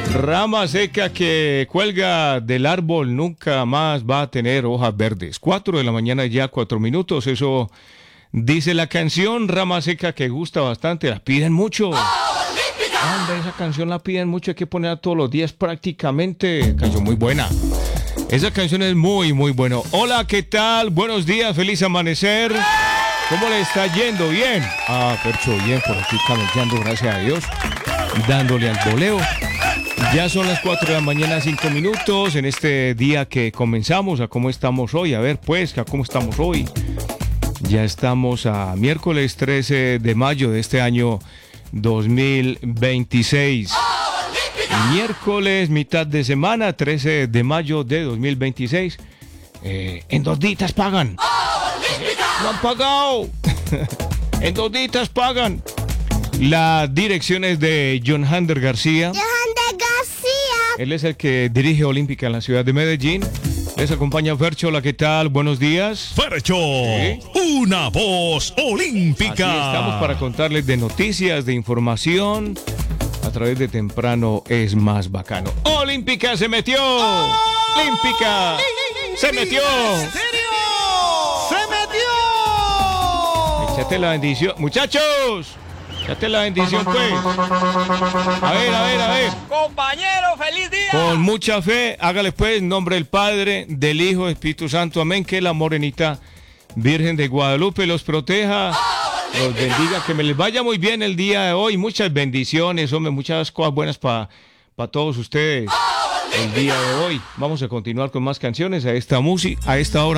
Rama seca que cuelga del árbol nunca más va a tener hojas verdes. 4 de la mañana ya, 4 minutos. Eso dice la canción. Rama seca que gusta bastante. La piden mucho. Anda, esa canción la piden mucho. Hay que ponerla todos los días prácticamente. Canción muy buena. Esa canción es muy, muy buena. Hola, ¿qué tal? Buenos días, feliz amanecer. ¿Cómo le está yendo? ¿Bien? Percho, bien, por aquí camellando, gracias a Dios. Dándole al voleo. Ya son las 4 de la mañana, 5 minutos, en este día que comenzamos. ¿A cómo estamos hoy? A ver, pues, ¿a cómo estamos hoy? Ya estamos a miércoles 13 de mayo de este año 2026. Miércoles, mitad de semana, 13 de mayo de 2026. En 2 días pagan. No han pagado. En 2 días pagan. La dirección es de John Hander García. Él es el que dirige Olímpica en la ciudad de Medellín. Les acompaña Fercho. Hola, ¿qué tal? Buenos días. Fercho, ¿sí? Una voz olímpica. Aquí estamos para contarles de noticias, de información. A través de Temprano es más bacano. Olímpica se metió. Olímpica se metió. ¿En serio? ¡Se metió! Échate la bendición. Muchachos. Échate la bendición, pues. A ver. Compañero, feliz día. Con mucha fe, hágale pues, en nombre del Padre, del Hijo, del Espíritu Santo. Amén. Que la morenita Virgen de Guadalupe los proteja, los bendiga. Que me les vaya muy bien el día de hoy. Muchas bendiciones, hombre, muchas cosas buenas para todos ustedes el día de hoy. Vamos a continuar con más canciones a esta hora.